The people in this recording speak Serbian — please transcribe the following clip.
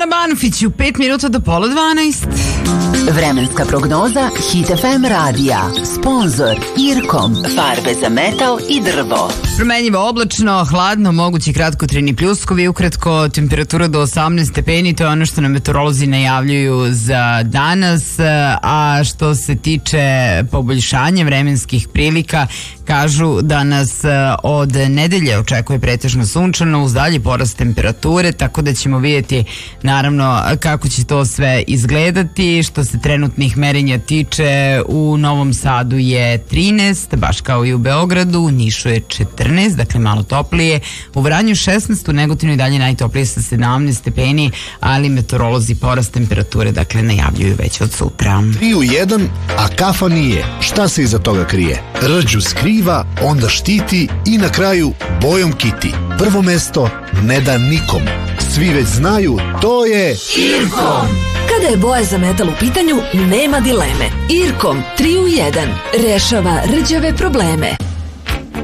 Ana Banofić u 5 minuta do pola 12. Vremenska prognoza Hit FM radija. Sponzor Irkom. Farbe za metal i drvo. Promenjivo oblačno, hladno, mogući kratkotrajni pljuskovi, ukratko temperatura do 18 stepeni, to je ono što nam meteorolozi najavljuju za danas, a što se tiče poboljšanja vremenskih prilika, kažu da nas od nedelje očekuje pretežno sunčano uz dalji porast temperature, tako da ćemo vidjeti naravno kako će to sve izgledati. Što se trenutnih merenja tiče, u Novom Sadu je 13, baš kao i u Beogradu, u Nišu je 14, dakle malo toplije, u Vranju 16, u Negotinu i dalje najtoplije sa 17 stepeni, ali meteorolozi porast temperature, dakle najavljuju već od sutra. 3 u 1, a kafa nije. Šta se iza toga krije? Rđu skriva, onda štiti i na kraju bojom kiti. Prvo mesto ne da nikom. Svi već znaju, to je Irkom. Kada je boja za metal u pitanju, nema dileme. Irkom 3 u 1 rešava rđave probleme.